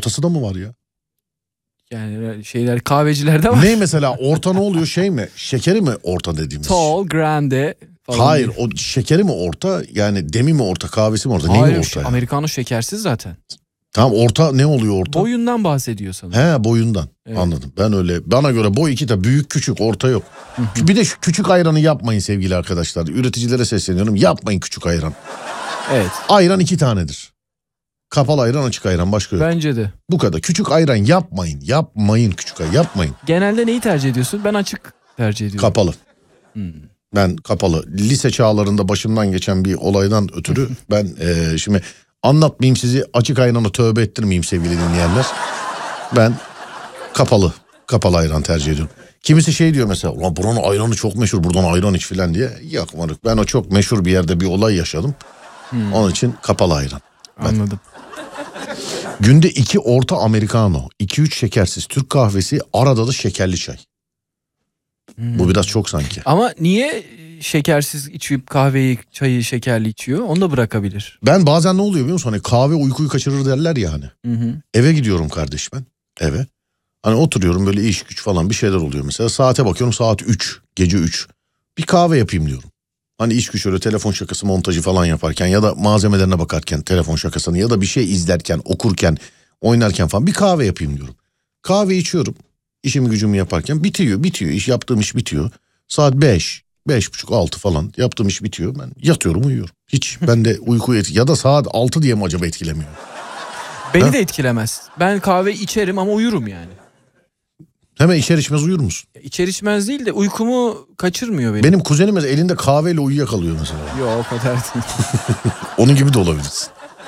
ortası da mı var ya? Yani şeyler kahvecilerde var. Ne mesela orta ne oluyor şey mi? Şekeri mi orta dediğimiz? Tall, grande falan. Hayır o şekeri mi orta yani demi mi orta kahvesi mi orta? Hayır, neyi orta? Americano şekersiz zaten. Tamam orta ne oluyor orta? Boyundan bahsediyor sanırım. He boyundan Evet. Anladım. Ben öyle bana göre boy iki de büyük küçük orta yok. Bir de şu küçük ayranı yapmayın sevgili arkadaşlar. Üreticilere sesleniyorum yapmayın küçük ayran. Evet. Ayran 2 tanedir. Kapalı ayran açık ayran başka yok. Bence de. Bu kadar küçük ayran yapmayın. Yapmayın küçük ayran yapmayın. Genelde neyi tercih ediyorsun? Ben açık tercih ediyorum. Kapalı. Ben kapalı. Lise çağlarında başımdan geçen bir olaydan ötürü ben şimdi anlatmayayım sizi açık ayranı tövbe ettirmeyeyim sevgili dinleyenler. Ben kapalı ayran tercih ediyorum. Kimisi şey diyor mesela ulan buranın ayranı çok meşhur buradan ayran iç filan diye. Yok moruk ben o çok meşhur bir yerde bir olay yaşadım. Onun için kapalı ayran. Anladım. Günde 2 orta americano, 2-3 şekersiz Türk kahvesi, arada da şekerli çay. Bu biraz çok sanki. Ama niye şekersiz içip kahveyi, çayı şekerli içiyor? Onu da bırakabilir. Ben bazen ne oluyor biliyor musun? Hani kahve uykuyu kaçırır derler ya hani. Eve gidiyorum kardeş ben eve. Hani oturuyorum böyle iş güç falan bir şeyler oluyor mesela. Saate bakıyorum saat 3, gece 3. Bir kahve yapayım diyorum. Hani iş güç öyle telefon şakası montajı falan yaparken ya da malzemelerine bakarken telefon şakasını ya da bir şey izlerken, okurken, oynarken falan bir kahve yapayım diyorum. Kahve içiyorum. İşimi gücümü yaparken bitiyor. Yaptığım iş bitiyor. Saat 5, 5.30, 6 falan yaptığım iş bitiyor. Ben yatıyorum uyuyorum. Hiç bende uyku ya da saat 6 diye mi acaba etkilemiyor? Beni de etkilemez. Ben kahve içerim ama uyurum yani. Hemen içer içmez uyur musun? İçer içmez değil de uykumu kaçırmıyor benim. Benim kuzenim mesela elinde kahveyle uyuyakalıyor mesela. Yok o kadar değil. Onun gibi de olabilirsin.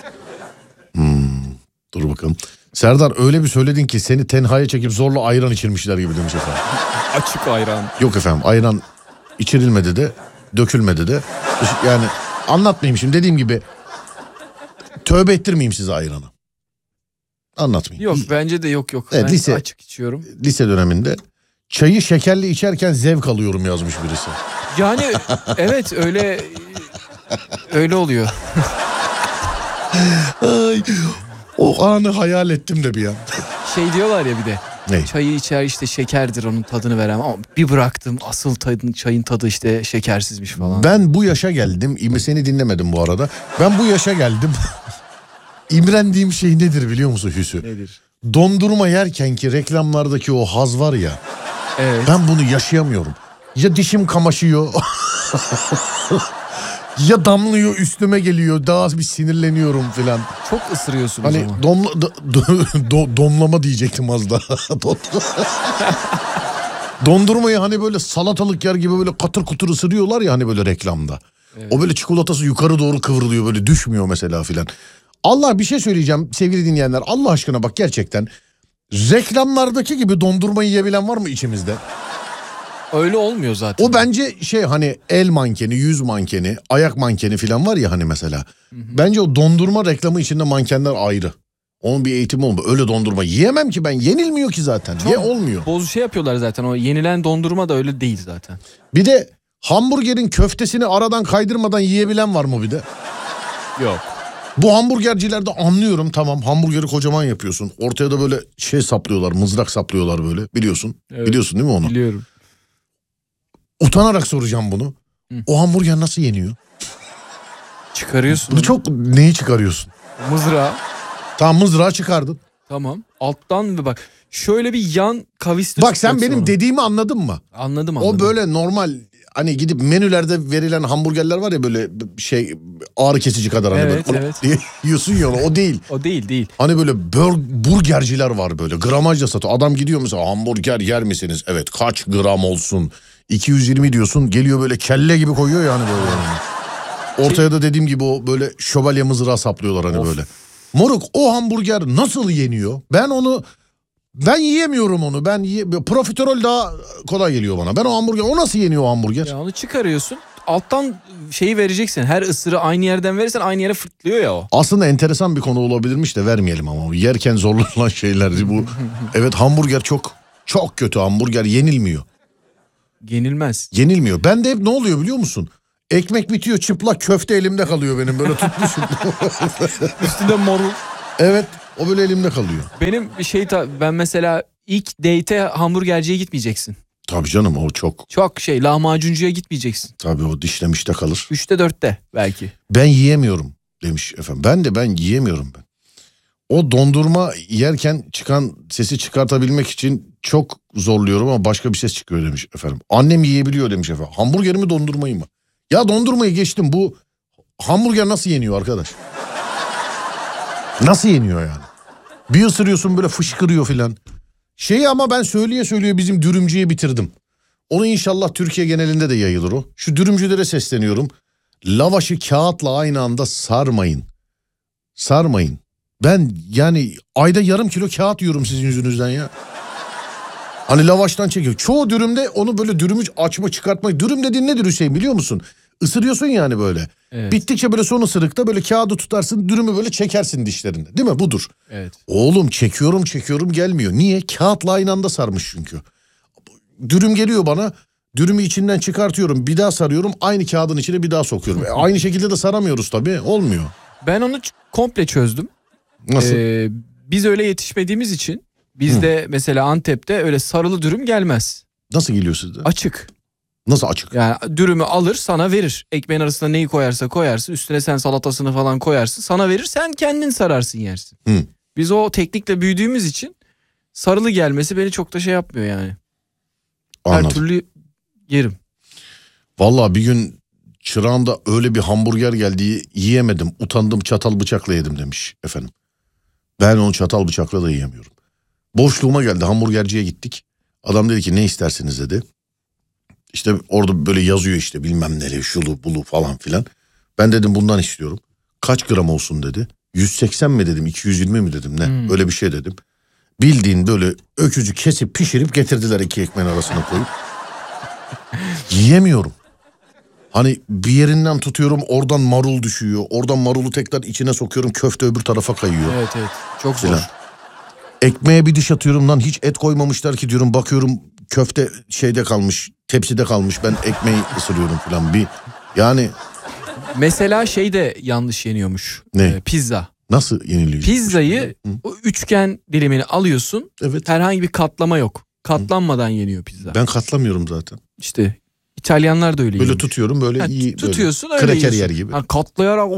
Dur bakalım. Serdar öyle bir söyledin ki seni tenhaya çekip zorla ayran içirmişler gibi demiş efendim. Açık ayran. Yok efendim ayran içirilmedi de dökülmedi de. Yani anlatmayayım şimdi dediğim gibi tövbe ettirmeyeyim size ayranı. Anlatmayayım. Yok bence de yok. Evet, ben açık içiyorum. Lise döneminde çayı şekerli içerken zevk alıyorum yazmış birisi. Yani evet öyle oluyor. Ay, o anı hayal ettim de bir an. Şey diyorlar ya bir de. Ne? Çayı içer işte şekerdir onun tadını veren ama bir bıraktım asıl çayın tadı işte şekersizmiş falan. Ben bu yaşa geldim. Seni dinlemedim bu arada. Ben bu yaşa geldim. İmrendiğim şey nedir biliyor musun Hüsnü? Nedir? Dondurma yerkenki reklamlardaki o haz var ya. Evet. Ben bunu yaşayamıyorum. Ya dişim kamaşıyor. Ya damlıyor üstüme geliyor. Daha bir sinirleniyorum filan. Çok ısırıyorsun o Hani zaman. domlama diyecektim az daha. Dondurmayı hani böyle salatalık yer gibi böyle katır kutur ısırıyorlar ya hani böyle reklamda. Evet. O böyle çikolatası yukarı doğru kıvrılıyor böyle düşmüyor mesela filan. Allah bir şey söyleyeceğim sevgili dinleyenler. Allah aşkına bak gerçekten reklamlardaki gibi dondurma yiyebilen var mı içimizde? Öyle olmuyor zaten. O bence hani el mankeni, yüz mankeni, ayak mankeni falan var ya hani mesela. Bence o dondurma reklamı içinde mankenler ayrı. Onun bir eğitimi olmuyor. Öyle dondurma yiyemem ki ben. Yenilmiyor ki zaten. Olmuyor. Şey yapıyorlar zaten. O yenilen dondurma da öyle değil zaten. Bir de hamburgerin köftesini aradan kaydırmadan yiyebilen var mı bir de? Yok. Bu hamburgercilerde anlıyorum tamam hamburgeri kocaman yapıyorsun. Ortaya da böyle saplıyorlar, mızrak saplıyorlar böyle biliyorsun. Evet. Biliyorsun değil mi onu? Biliyorum. Utanarak soracağım bunu. O hamburger nasıl yeniyor? Çıkarıyorsun. Neyi çıkarıyorsun? Mızrağı. Tamam mızrağı çıkardın. Tamam. Alttan bak. Şöyle bir yan kavisli. Bak sen benim dediğimi anladın mı? Anladım. O böyle normal hani gidip menülerde verilen hamburgerler var ya böyle ağrı kesici kadar hani evet, böyle diye yiyorsun ya o değil. O değil. Hani böyle burgerciler var böyle gramajla satıyor. Adam gidiyor mesela hamburger yer misiniz? Evet kaç gram olsun? 220 diyorsun geliyor böyle kelle gibi koyuyor yani böyle. Ortaya da dediğim gibi o böyle şövalye mızrağı saplıyorlar hani böyle. Moruk o hamburger nasıl yeniyor? Ben yiyemiyorum onu. Profiterol daha kolay geliyor bana. Ben o hamburger o nasıl yeniyor o hamburger? Ya onu çıkarıyorsun. Alttan şeyi vereceksin. Her ısırı aynı yerden verirsen aynı yere fırtlıyor ya o. Aslında enteresan bir konu olabilirmiş de vermeyelim ama. Yerken zorlanılan şeyler bu. Evet hamburger çok kötü hamburger yenilmiyor. Yenilmiyor. Ben de hep ne oluyor biliyor musun? Ekmek bitiyor çıplak köfte elimde kalıyor benim böyle tutmuşum. Üstünde marul. Evet, o böyle elimde kalıyor. Benim ben mesela ilk date'e hamburgerciye gitmeyeceksin. Tabii canım, o çok. Çok lahmacuncuya gitmeyeceksin. Tabii, o dişlemişte kalır. 3'te 4'te belki. Ben yiyemiyorum demiş efendim. Ben yiyemiyorum ben. O dondurma yerken çıkan sesi çıkartabilmek için çok zorluyorum ama başka bir ses çıkıyor demiş efendim. Annem yiyebiliyor demiş efendim. Hamburgeri mi dondurmayı mı? Ya dondurmayı geçtim, bu hamburger nasıl yeniyor arkadaş? Nasıl yeniyor yani? Bir ısırıyorsun böyle fışkırıyor filan. Ama ben söyleye bizim dürümcüye bitirdim. Onu inşallah Türkiye genelinde de yayılır o. Şu dürümcülere sesleniyorum. Lavaşı kağıtla aynı anda sarmayın. Sarmayın. Ben yani ayda yarım kilo kağıt yiyorum sizin yüzünüzden ya. Hani lavaştan çekiyor. Çoğu dürümde onu böyle dürümü açma çıkartma. Dürüm dediğin nedir Hüseyin, biliyor musun? Isırıyorsun yani böyle. Evet. Bittikçe böyle son ısırıkta böyle kağıdı tutarsın, dürümü böyle çekersin dişlerinde. Değil mi? Budur. Evet. Oğlum çekiyorum gelmiyor. Niye? Kağıtla aynı anda sarmış çünkü. Dürüm geliyor bana. Dürümü içinden çıkartıyorum. Bir daha sarıyorum. Aynı kağıdın içine bir daha sokuyorum. Aynı şekilde de saramıyoruz tabii. Olmuyor. Ben onu komple çözdüm. Nasıl? Biz öyle yetişmediğimiz için bizde mesela Antep'te öyle sarılı dürüm gelmez. Nasıl geliyor sizde? Açık. Nasıl açık? Yani dürümü alır sana verir. Ekmeğin arasına neyi koyarsa koyarsın. Üstüne sen salatasını falan koyarsın. Sana verir, sen kendin sararsın yersin. Biz o teknikle büyüdüğümüz için sarılı gelmesi beni çok da yapmıyor yani. Anladım. Her türlü yerim. Vallahi bir gün çırağımda öyle bir hamburger geldi, yiyemedim. Utandım, çatal bıçakla yedim demiş efendim. Ben onu çatal bıçakla da yiyemiyorum. Boşluğuma geldi, hamburgerciye gittik. Adam dedi ki ne istersiniz dedi. İşte orada böyle yazıyor işte bilmem neli, şulu bulu falan filan. Ben dedim bundan istiyorum. Kaç gram olsun dedi. 180 mi dedim, 220 mi dedim, ne? Öyle bir şey dedim. Bildiğin böyle öküzü kesip pişirip getirdiler, iki ekmeğin arasına koyup. Yiyemiyorum. Hani bir yerinden tutuyorum, oradan marul düşüyor. Oradan marulu tekrar içine sokuyorum, köfte öbür tarafa kayıyor. Evet çok zor. Ekmeğe bir diş atıyorum, lan hiç et koymamışlar ki diyorum, bakıyorum köfte şeyde kalmış, tepside kalmış, ben ekmeği ısırıyorum falan bir yani. Mesela de yanlış yeniyormuş. Ne? Pizza. Nasıl yeniliyor? Pizzayı o üçgen dilimini alıyorsun. Evet. Herhangi bir katlama yok. Katlanmadan yeniyor pizza. Ben katlamıyorum zaten. İşte İtalyanlar da öyle yiyor. Böyle tutuyorum böyle iyi. Tutuyorsun böyle, öyle kraker yiyorsun. yer gibi. Katlayarak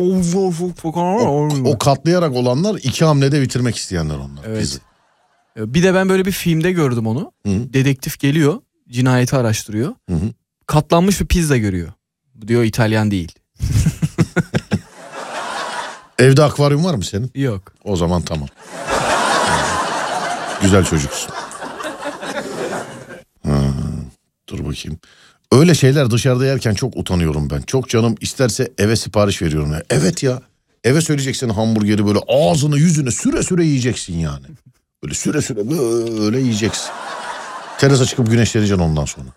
o katlayarak olanlar 2 hamlede bitirmek isteyenler onlar. Evet. Pizza. Bir de ben böyle bir filmde gördüm onu. Hı. Dedektif geliyor, cinayeti araştırıyor. Hı. Katlanmış bir pizza görüyor. Bu diyor İtalyan değil. Evde akvaryum var mı senin? Yok. O zaman tamam. Güzel çocuksun. Dur bakayım. Öyle şeyler dışarıda yerken çok utanıyorum ben. Çok canım isterse eve sipariş veriyorum. Evet ya. Eve söyleyeceksin hamburgeri, böyle ağzını yüzüne süre süre yiyeceksin yani. Böyle süre süre böyle yiyeceksin. Terasa çıkıp güneşleneceksin ondan sonra.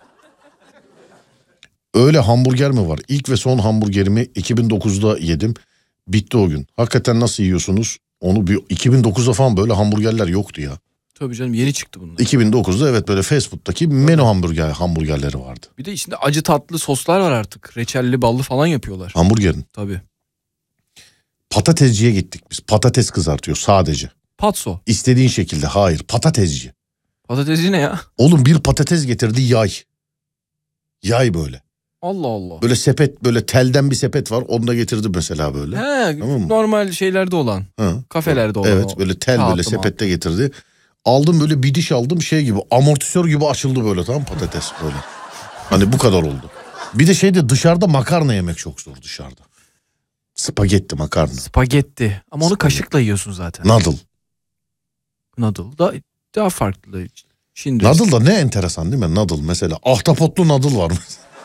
Öyle hamburger mi var? İlk ve son hamburgerimi 2009'da yedim. Bitti o gün. Hakikaten nasıl yiyorsunuz? Onu 2009'da falan böyle hamburgerler yoktu ya. Tabii canım, yeni çıktı bunlar. 2009'da evet, böyle fast food'daki menü hamburgerleri vardı. Bir de içinde acı tatlı soslar var artık. Reçelli ballı falan yapıyorlar. Hamburgerin. Tabii. Patatesciye gittik biz. Patates kızartıyor sadece. Patso. İstediğin şekilde. Hayır, patatesci. Patatesci ne ya? Oğlum bir patates getirdi, yay. Yay böyle. Allah Allah. Böyle sepet, böyle telden bir sepet var. Onu da getirdi mesela böyle. He, tamam mı? Normal şeylerde olan. Kafelerde olan. Evet, böyle tel böyle sepette getirdi. Aldım böyle bir diş aldım, şey gibi, amortisör gibi açıldı böyle, tamam, patates böyle. Hani bu kadar oldu. Bir de dışarıda makarna yemek çok zor dışarıda. Spagetti makarna. Spagetti. Ama onu kaşıkla yiyorsun zaten. Noodle. Noodle daha farklı. Şimdi Noodle da ne enteresan değil mi? Noodle mesela. Ahtapotlu noodle var mı?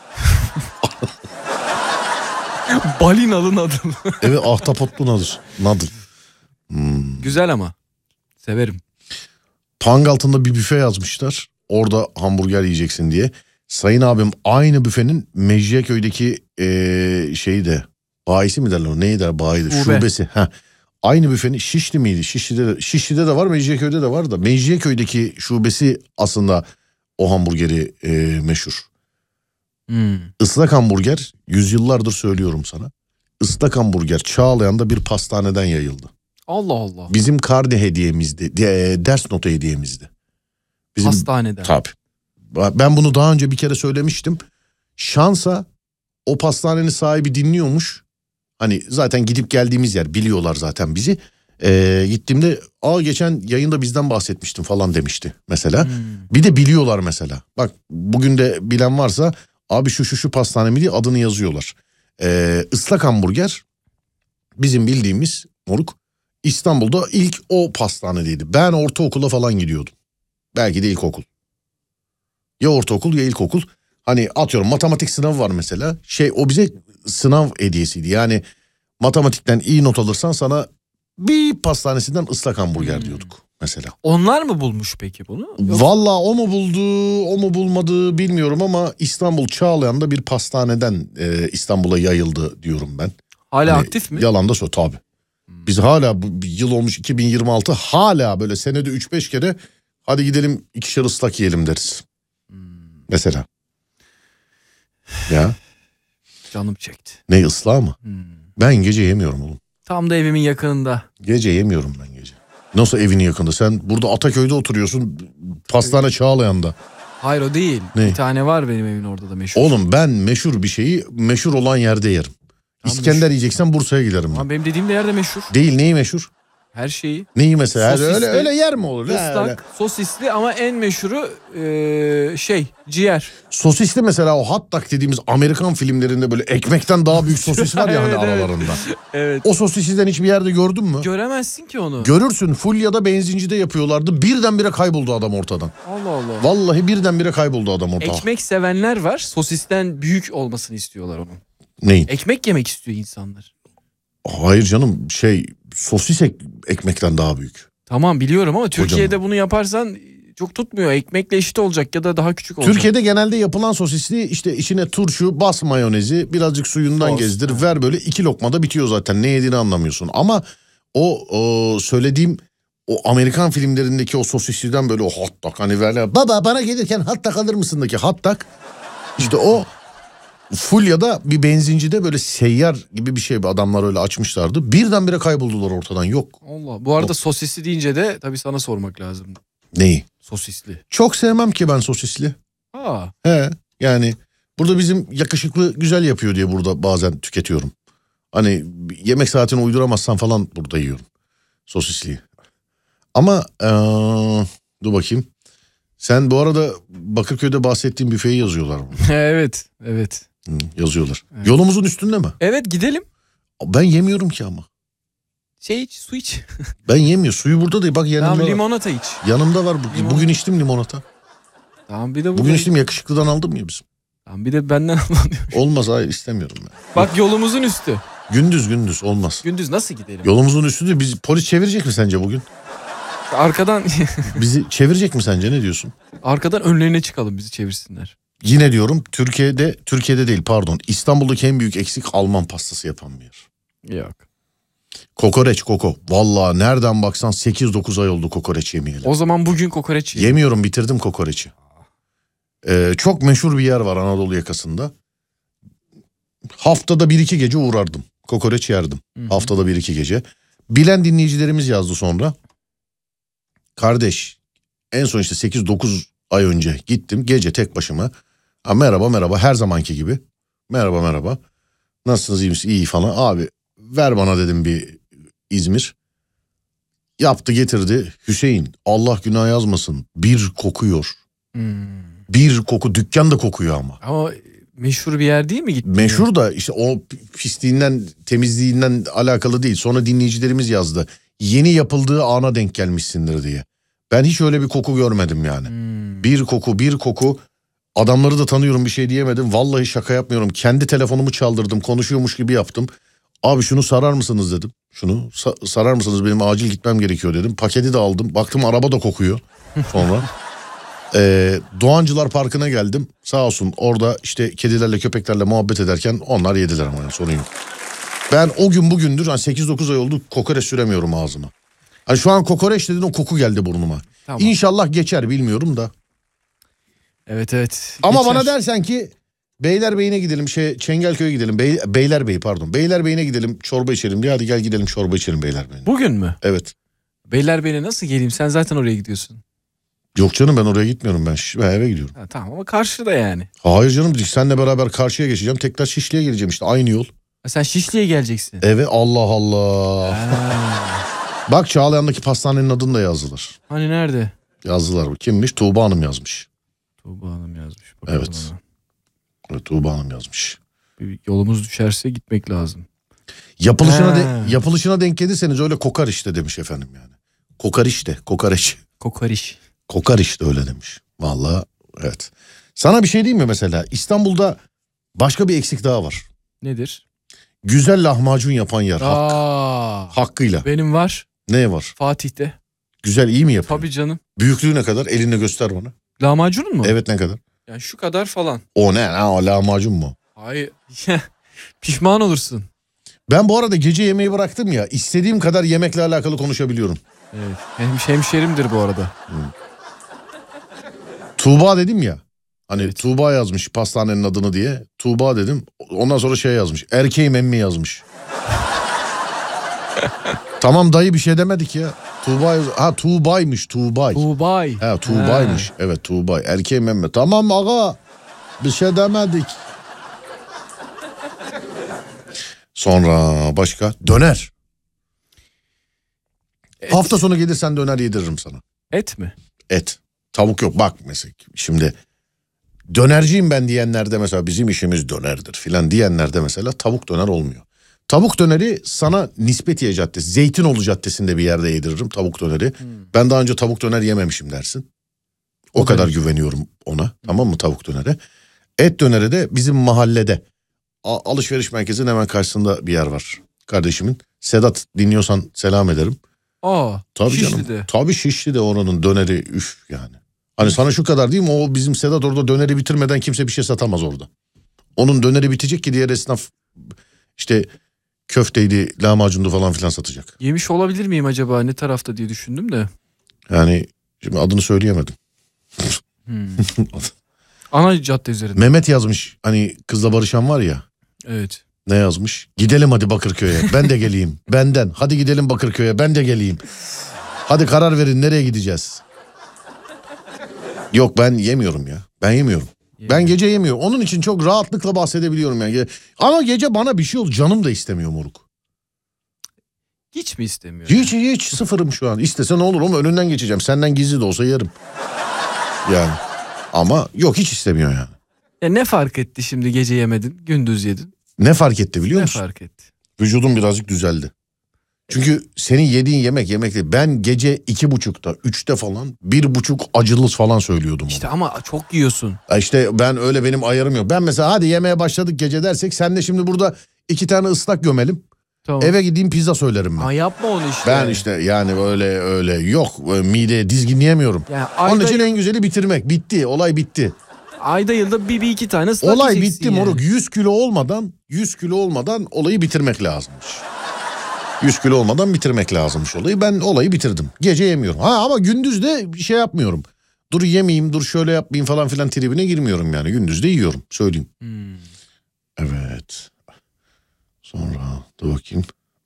Balinalı noodle. Evet, ahtapotlu noodle. Güzel ama. Severim. Pang altında bir büfe yazmışlar. Orada hamburger yiyeceksin diye. Sayın abim aynı büfenin Mecidiyeköy'deki bayisi mi derler o? Neyi der? Bayi de. Şubesi. Aynı büfenin Şişli miydi? Şişli'de de var, Mecidiyeköy'de de var da. Mecidiyeköy'deki şubesi aslında o hamburgeri meşhur. Islak hamburger, yüzyıllardır söylüyorum sana. Islak hamburger Çağlayan'da bir pastaneden yayıldı. Allah Allah. Bizim karne hediyemizdi. Ders notu hediyemizdi. Hastaneden. Tabii. Ben bunu daha önce bir kere söylemiştim. Şansa o pastanenin sahibi dinliyormuş. Hani zaten gidip geldiğimiz yer, biliyorlar zaten bizi. Gittiğimde geçen yayında bizden bahsetmiştim falan demişti mesela. Bir de biliyorlar mesela. Bak bugün de bilen varsa abi şu pastane mi diye adını yazıyorlar. Islak hamburger bizim bildiğimiz moruk İstanbul'da ilk o pastanedeydi. Ben ortaokula falan gidiyordum. Belki de ilkokul. Ya ortaokul ya ilkokul. Hani atıyorum matematik sınavı var mesela. O bize sınav hediyesiydi. Yani matematikten iyi not alırsan sana bir pastanesinden ıslak hamburger diyorduk mesela. Onlar mı bulmuş peki bunu? Vallahi o mu buldu, o mu bulmadı bilmiyorum ama İstanbul Çağlayan'da bir pastaneden İstanbul'a yayıldı diyorum ben. Hala hani aktif mi? Yalan da söyle tabii. Biz hala bir yıl olmuş 2026 hala böyle senede 3-5 kere hadi gidelim 2'şer ıslak yiyelim deriz. Mesela. Ya. Canım çekti. Ne ıslağı mı? Ben gece yemiyorum oğlum. Tam da evimin yakınında. Gece yemiyorum ben gece. Nasıl evinin yakında? Sen burada Ataköy'de oturuyorsun. Pastane Çağlayan'da. Hayır o değil. Ne? Bir tane var benim evimin orada da meşhur. Oğlum ben meşhur bir şeyi meşhur olan yerde yerim. Tamam, İskender meşhur. yiyeceksen Bursa'ya giderim ben. Ama benim dediğim de yerde meşhur. Değil, neyi meşhur? Her şeyi. Neyi mesela? Sosisli, Öyle yer mi olur? Islak, sosisli ama en meşhuru ciğer. Sosisli mesela o hot dog dediğimiz Amerikan filmlerinde böyle ekmekten daha büyük sosis var ya hani Evet, evet. aralarında. Evet. O sosisiden hiçbir yerde gördün mü? Göremezsin ki onu. Görürsün. Fulya'da benzincide yapıyorlardı. Birdenbire kayboldu adam ortadan. Allah Allah. Vallahi birdenbire kayboldu adam ortadan. Ekmek sevenler var. Sosisten büyük olmasını istiyorlar onun. Neyin? Ekmek yemek istiyor insanlar. Hayır canım sosis ekmekten daha büyük. Tamam biliyorum ama Türkiye'de bunu yaparsan çok tutmuyor. Ekmekle eşit olacak ya da daha küçük olacak. Türkiye'de genelde yapılan sosisli işte içine turşu, bas mayonezi, birazcık suyundan Sos, gezdir, evet. ver böyle 2 lokmada bitiyor zaten. Ne yediğini anlamıyorsun. Ama o söylediğim o Amerikan filmlerindeki o sosisliden böyle o hot dog hani verler. Baba bana gelirken hot dog alır mısındaki hot dog. İşte o Fulya'da bir benzincide böyle seyyar gibi bir şey adamlar öyle açmışlardı. Birdenbire kayboldular ortadan yok. Allah. Bu arada sosisli deyince de tabii sana sormak lazım. Neyi? Sosisli. Çok sevmem ki ben sosisli. He yani burada bizim yakışıklı güzel yapıyor diye burada bazen tüketiyorum. Hani yemek saatini uyduramazsan falan burada yiyorum sosisliyi. Ama dur bakayım. Sen bu arada Bakırköy'de bahsettiğim büfeyi yazıyorlar mı? Evet. Yazıyorlar. Evet. Yolumuzun üstünde mi? Evet gidelim. Ben yemiyorum ki ama. Su iç. Ben yemiyorum. Suyu burada değil. Bak yanımda Tamam limonata iç. Yanımda var. Bugün içtim limonata. Tamam bir de bugün içtim yakışıklıdan aldım ya bizim. Tamam bir de benden alınıyor. Olmaz hayır istemiyorum ben. Bak yolumuzun üstü. Gündüz olmaz. Gündüz nasıl gidelim? Yolumuzun üstü de polis çevirecek mi sence bugün? Arkadan. Bizi çevirecek mi sence ne diyorsun? Arkadan önlerine çıkalım bizi çevirsinler. Yine diyorum Türkiye'de değil pardon. İstanbul'daki en büyük eksik Alman pastası yapan bir yer. Yok. Kokoreç koko. Vallahi nereden baksan 8-9 ay oldu kokoreç yemeyeli. O zaman bugün kokoreç yiyelim. Yemiyorum bitirdim kokoreçi. Çok meşhur bir yer var Anadolu yakasında. Haftada 1-2 gece uğrardım. Kokoreç yerdim. Hı-hı. Haftada 1-2 gece. Bilen dinleyicilerimiz yazdı sonra. Kardeş en son işte 8-9 ay önce gittim gece tek başıma. Merhaba her zamanki gibi. Merhaba. Nasılsınız iyi misiniz? İyi falan. Abi ver bana dedim bir İzmir. Yaptı getirdi. Hüseyin Allah günah yazmasın. Bir kokuyor. Bir koku dükkan da kokuyor ama. Ama meşhur bir yer değil mi gittin? Meşhur da işte o pisliğinden temizliğinden alakalı değil. Sonra dinleyicilerimiz yazdı. Yeni yapıldığı ana denk gelmişsindir diye. Ben hiç öyle bir koku görmedim yani. Bir koku. Adamları da tanıyorum bir şey diyemedim. Vallahi şaka yapmıyorum. Kendi telefonumu çaldırdım. Konuşuyormuş gibi yaptım. Abi şunu sarar mısınız dedim. Şunu sarar mısınız benim acil gitmem gerekiyor dedim. Paketi de aldım. Baktım araba da kokuyor sonra. Doğancılar Parkı'na geldim. Sağ olsun orada işte kedilerle köpeklerle muhabbet ederken onlar yediler ama yani sorun yok. Ben o gün bugündür 8-9 ay oldu kokoreç süremiyorum ağzıma. Hani şu an kokoreç dedin o koku geldi burnuma. Tamam. İnşallah geçer bilmiyorum da. Evet. Ama geçer. bana dersen ki Beylerbeyi'ne gidelim, Çengelköy'e gidelim. Beylerbeyi pardon. Beylerbeyi'ne gidelim, çorba içelim diye. Hadi gel gidelim çorba içelim Beylerbeyi'ne. Bugün mü? Evet. Beylerbeyi'ne nasıl geleyim? Sen zaten oraya gidiyorsun. Yok canım, ben oraya gitmiyorum, ben eve gidiyorum. Ha, tamam ama karşıda yani. Hayır canım, seninle beraber karşıya geçeceğim. Tekrar Şişli'ye geleceğim işte, aynı yol. Ha, sen Şişli'ye geleceksin. Evet, Allah Allah. Bak, Çağlayan'daki pastanenin adını da yazdılar. Hani nerede? Yazdılar. Kimmiş? Tuğba Hanım yazmış. Tuğba Hanım yazmış. Bakalım Evet. ona. Evet, Tuğba Hanım yazmış. Bir yolumuz düşerse gitmek lazım. Yapılışına denk gelirseniz öyle kokar işte demiş efendim yani. Kokar işte, kokoreç. Kokariş. Kokar işte öyle demiş. Vallahi evet. Sana bir şey diyeyim mi mesela? İstanbul'da başka bir eksik daha var. Nedir? Güzel lahmacun yapan yer. Aa, Hakkıyla. benim var. Ne var? Fatih'te. Güzel, iyi mi yapıyor? Tabii canım. Büyüklüğü ne kadar? Elinde göster bana. Lahmacunun mu? Evet, ne kadar? Yani şu kadar falan. O ne? Ha, o lahmacun mu? Hayır. Pişman olursun. Ben bu arada gece yemeği bıraktım ya. İstediğim kadar yemekle alakalı konuşabiliyorum. Evet. Hemşerimdir bu arada. Tuğba dedim ya. Hani Evet. Tuğba yazmış pastanenin adını diye. Tuğba dedim. Ondan sonra şey yazmış. Erkeğim emmi yazmış. Tamam dayı, bir şey demedik ya. Tuğbaymış, Tuğbay. Tuğbay. Ha, Tuğbaymış. Evet, Tuğbay. Erkeğim emmi. Tamam aga. Bir şey demedik. Sonra başka? Döner. Et. Hafta sonu gelirsen döner yediririm sana. Et mi? Et. Tavuk yok. Bak mesela şimdi dönerciyim ben diyenlerde mesela bizim işimiz dönerdir filan diyenlerde mesela tavuk döner olmuyor. Tavuk döneri sana Nispetiye Caddesi, Zeytinoğlu Caddesi'nde bir yerde yediririm tavuk döneri. Ben daha önce tavuk döner yememişim dersin. O kadar güveniyorum ona, tamam mı, tavuk dönere. Et döneri de bizim mahallede alışveriş merkezinin hemen karşısında bir yer var kardeşimin. Sedat, dinliyorsan selam ederim. Aa, Tabii Şişli'de. canım. Tabii Şişli'de oranın döneri üf yani. Hani sana şu kadar diyeyim, o bizim Sedat orada döneri bitirmeden kimse bir şey satamaz orada. Onun döneri bitecek ki diğer esnaf işte köfteydi, lahmacundu falan filan satacak. Yemiş olabilir miyim acaba, ne tarafta diye düşündüm de. Yani şimdi adını söyleyemedim. Ana cadde üzerinde. Mehmet yazmış, hani kızla barışan var ya. Evet. Ne yazmış? Gidelim hadi Bakırköy'e, ben de geleyim. Benden hadi gidelim Bakırköy'e, ben de geleyim. Hadi karar verin, nereye gideceğiz? Yok, ben yemiyorum ya. Ben yemiyorum. Ben gece yemiyorum. Onun için çok rahatlıkla bahsedebiliyorum yani. Ama gece bana bir şey oldu, canım da istemiyor moruk. Hiç mi istemiyor? Hiç sıfırım şu an. İstese ne olur oğlum, önünden geçeceğim. Senden gizli de olsa yerim. Yani. Ama yok, hiç istemiyor yani. Ya ne fark etti şimdi, gece yemedin, gündüz yedin? Ne fark etti biliyor musun? Ne fark etti? Vücudum birazcık düzeldi. Çünkü senin yediğin yemek değil. Ben gece 2.30'da 3'te falan 1.5 acılı falan söylüyordum. İşte ama çok yiyorsun. İşte ben öyle, benim ayarım yok. Ben mesela hadi yemeğe başladık gece dersek, sen de şimdi burada 2 tane ıslak gömelim. Tamam. Eve gideyim pizza söylerim ben. Aa, yapma onu işte. Ben işte yani öyle yok, mideye dizginleyemiyorum. Yani Onun için en güzeli bitirmek. Bitti, olay bitti. Ayda yılda bir iki tane ıslak Olay yiyeceksin bitti yani. moruk. 100 kilo olmadan olayı bitirmek lazımmış. 100 kilo olmadan bitirmek lazımmış olayı. Ben olayı bitirdim. Gece yemiyorum. Ama gündüz de bir şey yapmıyorum. Dur yemeyeyim, dur şöyle yapmayayım falan filan tribine girmiyorum yani. Gündüz de yiyorum, söyleyeyim. Evet. Sonra dur bakayım.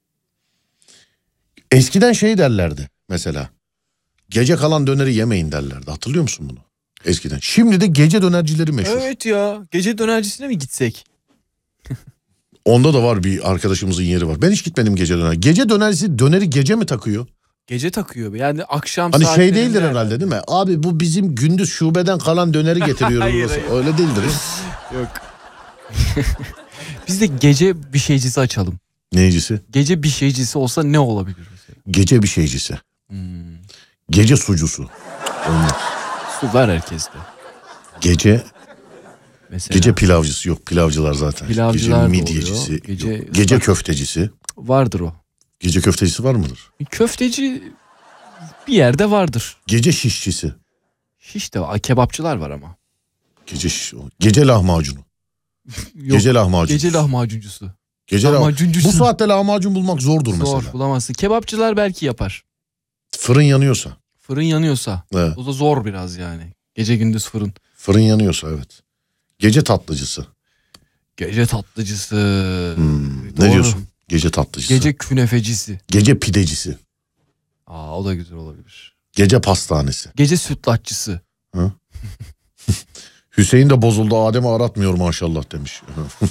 Eskiden şey derlerdi mesela. Gece kalan döneri yemeyin derlerdi. Hatırlıyor musun bunu? Eskiden. Şimdi de gece dönercileri meşhur. Evet ya. Gece dönercisine mi gitsek? Onda da var, bir arkadaşımızın yeri var. Ben hiç gitmedim gece döner. Gece dönercisi döneri gece mi takıyor? Gece takıyor. Yani akşam Hani şey saatlerinde değildir herhalde değil mi? Abi bu bizim gündüz şubeden kalan döneri getiriyoruz. Hayır, burası. hayır. Öyle değildir ya. Yok. Biz de gece bir şeycisi açalım. Neycisi? Gece bir şeycisi olsa ne olabilir mesela? Gece bir şeycisi. Gece sucusu. Olmaz. Su var herkeste. Gece Mesela. gece pilavcısı yok. Pilavcılar zaten. Pilavcılar da gece midyecisi. oluyor. Yok. Gece köftecisi. Vardır o. Gece köftecisi var mıdır? Köfteci bir yerde vardır. Gece şişçisi. Şiş de var. Kebapçılar var ama. Gece lahmacunu. Yok, Gece lahmacun. Gece lahmacuncusu. Gece Lahmacuncusu. Bu saatte lahmacun bulmak zordur Zor, mesela. bulamazsın. Kebapçılar belki yapar. Fırın yanıyorsa. Fırın yanıyorsa. Evet. O da zor biraz yani. Gece gündüz fırın. Fırın yanıyorsa evet. Gece tatlıcısı. Gece tatlıcısı. Ne diyorsun? Gece tatlıcısı. Gece künefecisi. Gece pidecisi. O da güzel olabilir. Gece pastanesi. Gece sütlaççısı. Ha? Hüseyin de bozuldu, Adem'i aratmıyor maşallah demiş.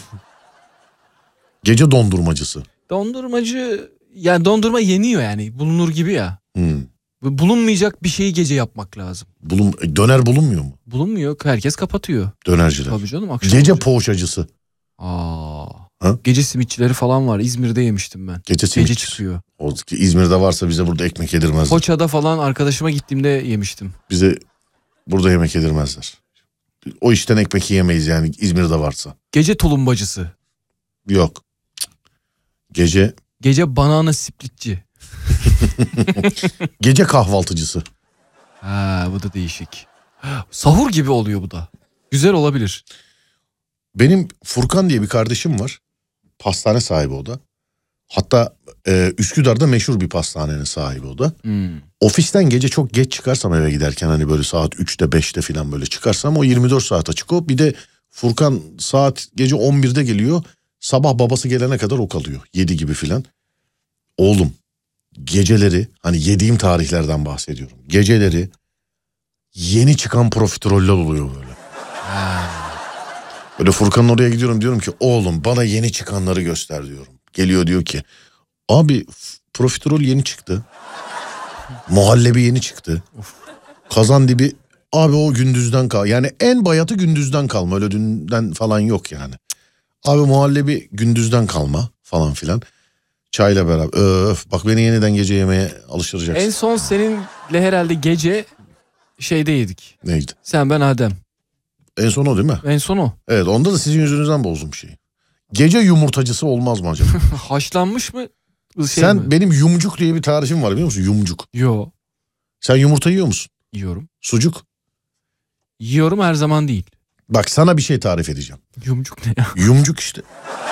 Gece dondurmacısı. Dondurmacı, yani dondurma yeniyor yani, bulunur gibi ya. Bulunmayacak bir şeyi gece yapmak lazım. Döner bulunmuyor mu? Bulunmuyor, herkes kapatıyor. Dönerciler. Tabii canım, gece poğaçacısı. Gece simitçileri falan var, İzmir'de yemiştim ben. Gece çıkıyor. İzmir'de varsa bize burada ekmek yedirmezler. Foça'da falan arkadaşıma gittiğimde yemiştim. Bize burada yemek yedirmezler. O işten ekmek yiyemeyiz yani, İzmir'de varsa. Gece tulumbacısı. Yok. Gece banana splitçi. Gece kahvaltıcısı. Bu da değişik. Sahur gibi oluyor bu da. Güzel olabilir. Benim Furkan diye bir kardeşim var. Pastane sahibi o da. Hatta Üsküdar'da meşhur bir pastanenin sahibi o da. Ofisten gece çok geç çıkarsam eve giderken, hani böyle saat 3'te 5'te falan böyle çıkarsam, o 24 saat açık o. Bir de Furkan saat gece 11'de geliyor. Sabah babası gelene kadar o kalıyor. 7 gibi filan. Oğlum, geceleri, hani yediğim tarihlerden bahsediyorum. Geceleri yeni çıkan profiteroller oluyor böyle. Böyle Furkan'ın oraya gidiyorum, diyorum ki oğlum bana yeni çıkanları göster diyorum. Geliyor diyor ki abi profiterol yeni çıktı. Muhallebi yeni çıktı. Kazandibi abi o gündüzden kal. Yani en bayatı gündüzden kalma. Öyle dünden falan yok yani. Abi muhallebi gündüzden kalma falan filan. Çayla beraber. Bak beni yeniden gece yemeye alıştıracaksın. En son seninle herhalde gece şeyde yedik. Neydi? Sen, ben, Adem. En son o değil mi? En son o. Evet, onda da sizin yüzünüzden bozdum şeyi. Gece yumurtacısı olmaz mı acaba? Haşlanmış mı? Sen mi? Benim yumcuk diye bir tarifim var biliyor musun? Yumcuk. Yo. Sen yumurta yiyor musun? Yiyorum. Sucuk? Yiyorum, her zaman değil. Bak sana bir şey tarif edeceğim. Yumcuk ne ya? Yumcuk işte.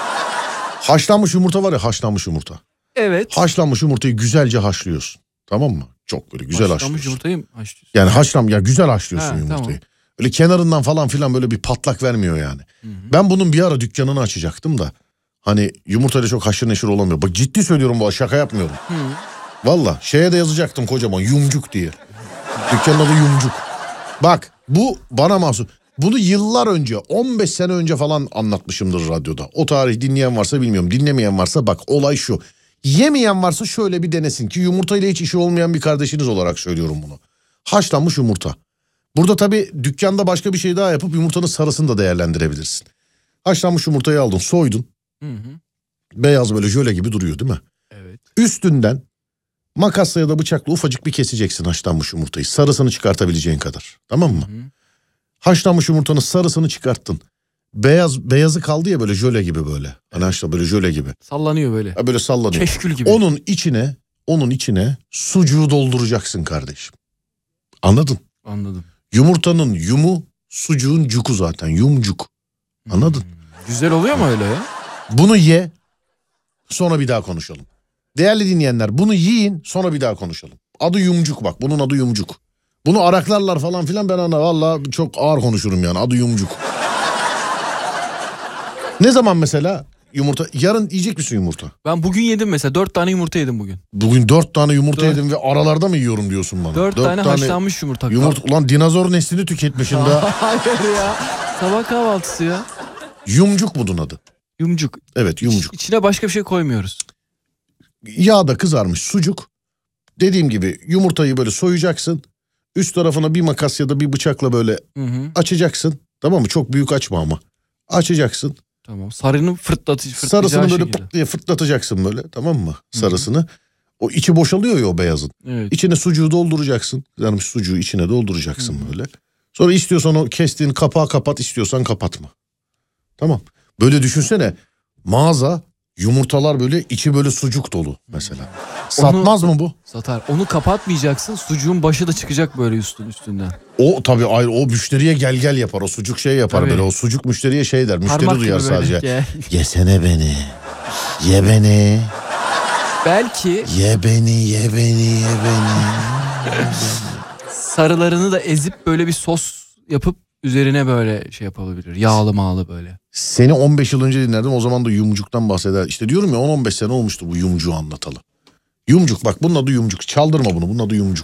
Haşlanmış yumurta var ya, haşlanmış yumurta. Evet. Haşlanmış yumurtayı güzelce haşlıyorsun. Tamam mı? Çok böyle güzel haşlıyorsun. Haşlanmış yumurtayı mı haşlıyorsun? Yani güzel haşlıyorsun yumurtayı. Tamam. Öyle kenarından falan filan böyle bir patlak vermiyor yani. Hı-hı. Ben bunun bir ara dükkanını açacaktım da. Hani yumurtayla çok haşır neşir olamıyor. Bak ciddi söylüyorum, bu şaka yapmıyorum. Valla şeye de yazacaktım kocaman, yumcuk diye. Dükkanın adı Yumcuk. Bak bu bana mahsus. Bunu yıllar önce, 15 sene önce falan anlatmışımdır radyoda. O tarih dinleyen varsa bilmiyorum. Dinlemeyen varsa bak, olay şu. Yemeyen varsa şöyle bir denesin ki, yumurtayla hiç işi olmayan bir kardeşiniz olarak söylüyorum bunu. Haşlanmış yumurta. Burada tabii dükkanda başka bir şey daha yapıp yumurtanın sarısını da değerlendirebilirsin. Haşlanmış yumurtayı aldın, soydun. Hı. Beyaz böyle jöle gibi duruyor değil mi? Evet. Üstünden makasla ya da bıçakla ufacık bir keseceksin haşlanmış yumurtayı. Sarısını çıkartabileceğin kadar. Tamam mı? Hı. Haşlanmış yumurtanın sarısını çıkarttın. Beyazı kaldı ya böyle jöle gibi böyle. Hani haşla böyle jöle gibi. Sallanıyor böyle. Ha, böyle sallanıyor. Keşkül gibi. Onun içine sucuğu dolduracaksın kardeşim. Anladın? Anladım. Yumurtanın yumu, sucuğun cuku zaten. Yumcuk. Anladın? Güzel oluyor mu öyle ya? Bunu ye, sonra bir daha konuşalım. Değerli dinleyenler, bunu yiyin, sonra bir daha konuşalım. Adı Yumcuk bak, bunun adı Yumcuk. Bunu araklarlar falan filan, ben valla çok ağır konuşurum yani, adı Yumcuk. Ne zaman mesela yumurta, yarın yiyecek misin yumurta? Ben bugün yedim mesela, 4 tane yumurta yedim bugün. Bugün 4 tane yumurta yedim ve aralarda mı yiyorum diyorsun bana? 4 tane haşlanmış yumurta. Ulan dinozor neslini tüketmişsin daha. Hayır ya, sabah kahvaltısı ya. Yumcuk bunun adı. Yumcuk. Evet, yumcuk. İçine başka bir şey koymuyoruz. Yağda kızarmış sucuk. Dediğim gibi yumurtayı böyle soyacaksın. Üst tarafına bir makas ya da bir bıçakla böyle açacaksın. Tamam mı? Çok büyük açma ama. Açacaksın. Tamam. Sarısını sarısını böyle pıt diye fırtlatacaksın böyle, tamam mı? Sarısını. O içi boşalıyor ya o beyazın. Evet. İçine sucuğu dolduracaksın. Yani sucuğu içine dolduracaksın böyle. Sonra istiyorsan o kestiğin kapağı kapat, istiyorsan kapatma. Tamam. Böyle düşünsene, mağaza yumurtalar böyle, içi böyle sucuk dolu mesela. Satmaz mı bu? Satar. Onu kapatmayacaksın, sucuğun başı da çıkacak böyle üstünden. O tabii ayrı, o müşteriye gel yapar, o sucuk şey yapar tabii. Böyle o sucuk müşteriye şey der, müşteri parmak duyar sadece. Gel. Yesene beni, ye beni. Belki. Ye beni. Sarılarını da ezip böyle bir sos yapıp üzerine böyle şey yapabilir. Yağlı mağlı böyle. Seni 15 yıl önce dinlerdim, o zaman da yumcuktan bahseder. İşte diyorum ya 10-15 sene olmuştu bu yumcuğu anlatalı. Yumcuk, bak bunun adı yumcuk. Çaldırma bunu, bunun adı yumcuk.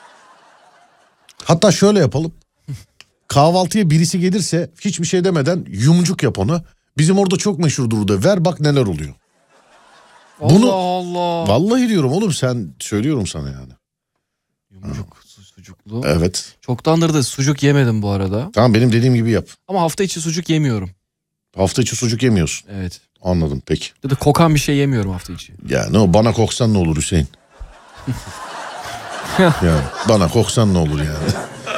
Hatta şöyle yapalım. Kahvaltıya birisi gelirse hiçbir şey demeden yumcuk yap ona. Bizim orada çok meşhurdur da, ver bak neler oluyor. Allah Allah. Vallahi diyorum oğlum, sen söylüyorum sana yani. Yumcuk, sucuklu. Evet. Çoktandır da sucuk yemedim bu arada. Tamam, benim dediğim gibi yap. Ama hafta içi sucuk yemiyorum. Hafta içi sucuk yemiyorsun. Evet. Anladım, peki. Ya da kokan bir şey yemiyorum hafta içi. Ya ne o, bana koksan ne olur Hüseyin? Yani bana koksan ne olur yani?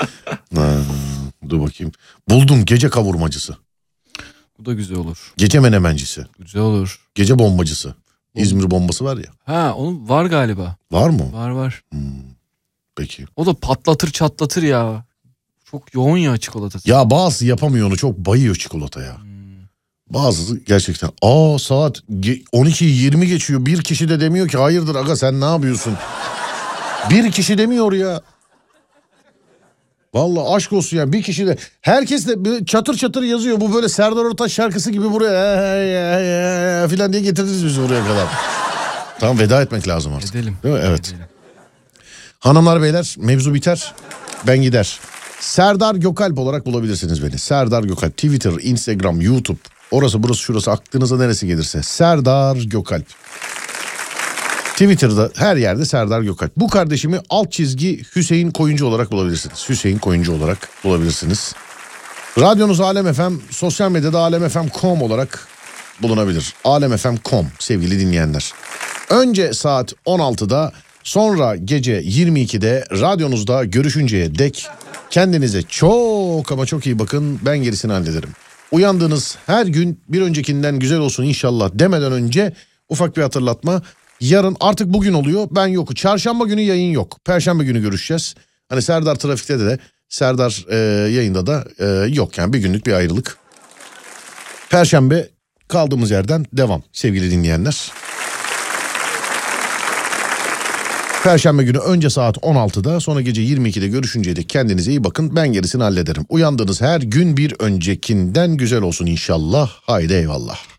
Dur bakayım. Buldum, gece kavurmacısı. Bu da güzel olur. Gece menemencisi. Güzel olur. Gece bombacısı. İzmir bombası var ya. Ha, onun var galiba. Var mı? Var. Peki. O da patlatır çatlatır ya. Çok yoğun ya çikolatası. Ya bazı yapamıyor onu, çok bayıyor çikolataya. Bazısı gerçekten. Saat 12'yi 20 geçiyor. Bir kişi de demiyor ki hayırdır aga sen ne yapıyorsun? Bir kişi demiyor ya. Vallahi aşk olsun ya, bir kişi de. Herkes de çatır çatır yazıyor. Bu böyle Serdar Ortaç şarkısı gibi buraya filan diye getirdiniz bizi buraya kadar. Tamam, veda etmek lazım artık. Edelim. Değil mi? Evet. Edelim. Hanımlar beyler, mevzu biter, ben gider. Serdar Gökalp olarak bulabilirsiniz beni. Serdar Gökalp. Twitter, Instagram, YouTube. Orası burası şurası, aklınıza neresi gelirse. Serdar Gökalp. Twitter'da her yerde Serdar Gökalp. Bu kardeşimi _Hüseyin Koyuncu olarak bulabilirsiniz. Hüseyin Koyuncu olarak bulabilirsiniz. Radyonuz Alem FM, sosyal medyada alemfm.com olarak bulunabilir. alemfm.com sevgili dinleyenler. Önce saat 16'da, sonra gece 22'de radyonuzda görüşünceye dek kendinize çok ama çok iyi bakın. Ben gerisini hallederim. Uyandığınız her gün bir öncekinden güzel olsun inşallah demeden önce ufak bir hatırlatma. Yarın artık bugün oluyor, ben yokum. Çarşamba günü yayın yok. Perşembe günü görüşeceğiz. Hani Serdar Trafik'te de Serdar yayında da yok yani, bir günlük bir ayrılık. Perşembe kaldığımız yerden devam sevgili dinleyenler. Perşembe günü önce saat 16'da, sonra gece 22'de görüşünceye dek kendinize iyi bakın. Ben gerisini hallederim. Uyandığınız her gün bir öncekinden güzel olsun inşallah. Haydi eyvallah.